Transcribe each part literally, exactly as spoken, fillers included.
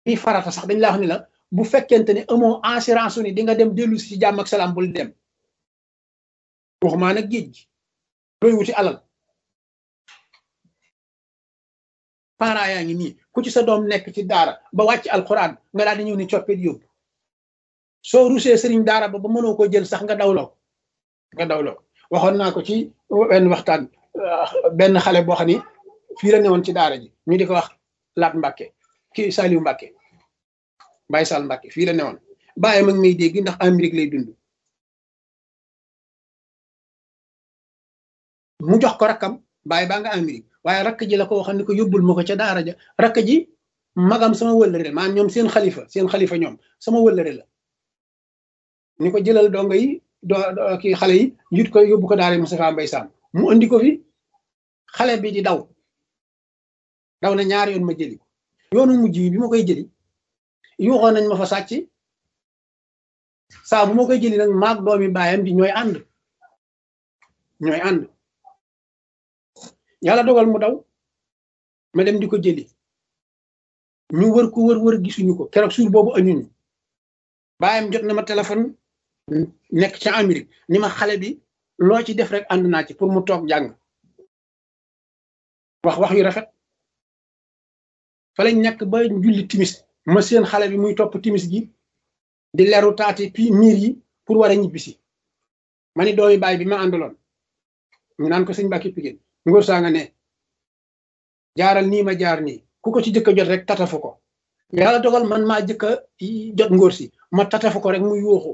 bi farata sax dañ la wax ni la bu fekkente ne amoo assurance ni di nga dem dellu si jàmm ak salaam bul dem waxumaa nag géej gi doy wuti alal parents yaa ngi nii ku ci sa doom nekk ci daara ba wàcc alxuraan nga daal di ñëw ni coppit yóbbu soo rusee sëriñ daara ba ba mënoo ko jël sax nga dawloo nga dawloo waxoon naa ko ci benn waxtaan benn xale boo xam ni fii la newoon ci daara ji ñu di ko wax Laat Mbàkke kii Saliou Mbàkke Baye Sall Mbàkke fii la newoon bàyyi mag may dégg ndax Amérique lay dund mu jox ko rakkam bàyyi baa nga Amérique waaye rakk ji la ko waxoon ni ko yóbbul ma ko ca daara ja rakk ji magam sama wëllëre maanaam ñoom seen xalifa seen xalifa ñoom sama wëllëre la ni ko jëlal dongo yi do kii xale yi yut ko yóbbu ko daara Moustapha Mbaye Sam mu andi ko fi xale bi di daw daw na ñaari yoon ma jëli yoonu mujj bi ma koy jëli yuuxoon nañ ma fa sàcc saa bu ma koy jëli nag maag doomi baayam bi ñooy ànd ñooy ànd yàlla dogal mu daw ma dem di ko jëli ñu wër ko wër wër gisuñu ko keroog suur boobu añuñu baayam jot na ma téléphone nekk ca Amérique ni ma xale bi loo ci def rek ànd naa ci pour mu toog jàng wax wax yu rafet fa lañ nekk ba julli timis ma seen xale bi muy topp timis gi di leru taati pi miir yi pour war a ñibbisi ma ni doomi baay bi ma àndaloon ñu naan ko sëñ Mbàkke Pigéen ngóor saa nga ne jaaral nii ma jaar nii ku ko ci jëkk a jot rek tatafu ko yàlla dogal man maa jëkk a jot ngóor si ma tatafu ko rek mu yuuxu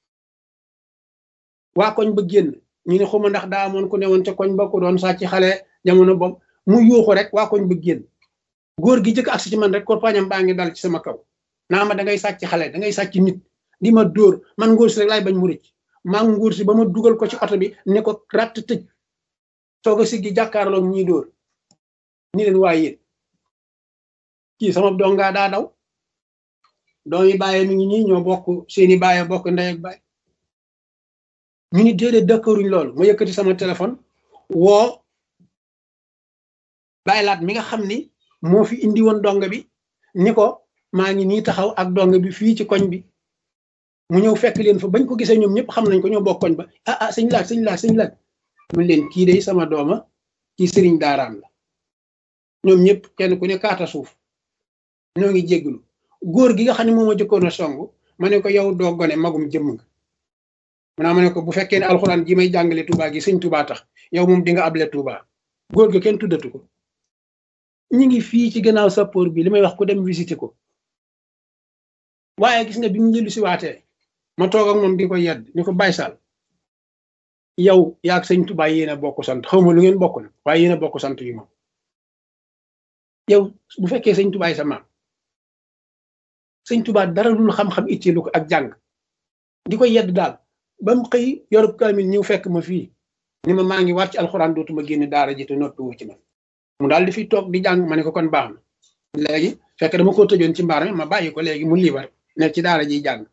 waa koñ ba génn ñu ne xuma ndax daa amoon ku ne woon ca koñ ba ku doon sàcc xale jamono boobu mu yuuxu rek waa koñ ba génn góor gi jëkk agsi ci man rek korpañam baa ngi dal ci sama kaw naa ma da ngay sàcc xale da ngay sàcc nit di ma dóor man ngóor si rek laay bañ mu rëcc maa ngi ngóor si ba ma dugal ko ci oto bi ne ko ratt tëj soog a siggi jàkkaarloog ñii dóor ni leen waaye yéen kii sama dongaa daa daw doomi bàyyi mi ngi nii ñoo bokk seeni bàyyi bokk ndey ak bàyyi ñu ni déedéet dëkkëruñ loolu ma yëkkati sama téléphone woo bàyyi laat mi nga xam ni moo fi indi woon donga bi ni ko maa ngi nii taxaw ak donga bi fii ci koñ bi mu ñëw fekk leen fa bañ ko gisee ñoom ñëpp xam nañ ko ñoo bokk koñ ba ah ah sëñ laaj sëñ laaj sëñ laaj mun leen kii day sama dooma kii sëriñ daaraam la ñoom ñëpp kenn ku ne kaata suuf ñoo ngi jégglu góor gi nga xam ne moo ma jëkkoon a song ma ne ko yow doo gone magum jëmm nga maanaam ma ne ko bu fekkee ne alxuraan ji may jàngale Touba gi sëñ Touba tax yow moom di nga able Touba góor gi kenn tuddatu ko ñi ngi fii ci gannaaw sappoor bi li may wax ku dem visiter ko waaye gis nga bi ñu njëlu si waatee ma toog ak moom di ko yedd ni ko Baye Sall yow yaag sëñ Touba yéen a bokk sant xaw ma lu ngeen bokk na waaye yéen a bokk sant yu moom yow bu fekkee sëñ Touba sa maam sëñ Touba dara dul xam-xam itteelu ko ak jàng di ko yedd daal ba mu xëy yorub kaamil ñëw fekk ma fii ni ma maa ngi war ci alxuraan dootuma génn daara ji te noppiwu ci ma mu daal di fi toog di jàng ma ne ko kon baax na léegi fekk dama ko tëjoon ci mbaar mi ma bàyyi ko léegi mu liibar ne ci daara ji jàng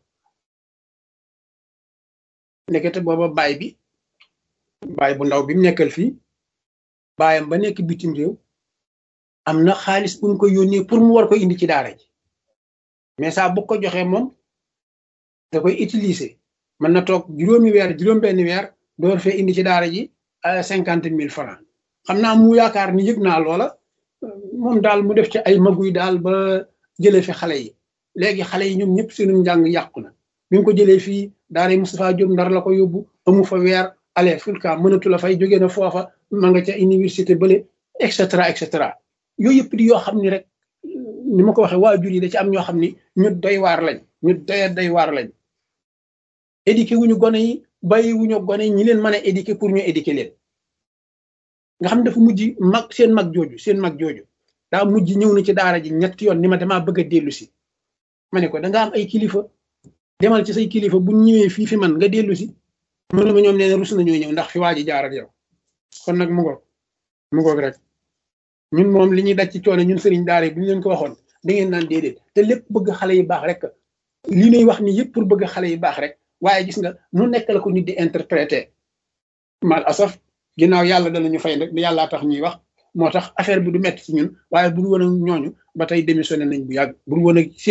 nekkete booba baay bi baay bu ndaw bi mu nekkal fii baayam ba nekk bitim réew am na xaalis bu mu ko yónnee pour mu war ko indi ci daara ji mais saa bu ko joxee moom da koy utiliser mën na toog juróomi weer juróom benn weer door fee indi ci daara ji cinquante mille francs xam naa mu yaakaar ni yëg naa loola moom daal mu def ci ay maguy daal ba jëlee fi xale yi léegi xale yi ñoom ñëpp seenu njàng yàqu na bi mu ko jëlee fii daara Moustapha Diop Ndar la ko yóbbu amu fa weer ale fulka mënatu la fay jógee na foofa ma nga ca université bële et cetera et cetera yooyu yëpp di yoo xam ni rek ni ma ko waxee waajur yi da ci am ñoo xam ni ñu doy waar lañ ñu doy doy waar lañ éduqué wuñu gone yi bàyyi wuñu gone yi ñi leen mën a éduqué pour ñu éduqué leen nga xam dafa mujj mag seen mag jooju seen mag jooju daa mujj ñëw na ci daara ji ñetti yoon ni ma damaa bëgg a dellu si ma ne ko da nga am ay kilifa demal ci say kilifa bu ñëwee fii fi man nga dellu si mu ne ma ñoom nee na rus nañoo ñëw ndax fi waa ji jaar ak yow kon nag mu ngoog mu ngoog rek ñun moom li ñuy daj ci coono ñun sëriñ daara yi bu ñu leen ko waxoon da ngeen naan déedéet te lépp bëgg xale yi baax rek li ñuy wax ni yëpp pour bëgg xale yi baax rek waaye gis nga nu nekk la ko nit di interpréter mal asaf ginnaaw yàlla danañu fay rek yàllaa tax ñuy wax moo tax affaire bi du metti ci ñun waaye bu dul woon ak ñooñu ba tey démissionné nañ bu yàgg bu dul woon ak